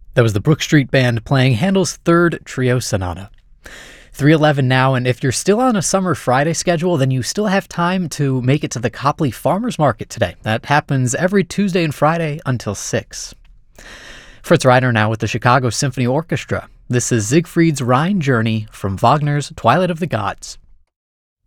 That was the Brook Street Band playing Handel's Third Trio Sonata. 3:11 now, and if you're still on a summer Friday schedule, then you still have time to make it to the Copley Farmers Market today. That happens every Tuesday and Friday until 6. Fritz Reiner now with the Chicago Symphony Orchestra. This is Siegfried's Rhine Journey from Wagner's Twilight of the Gods.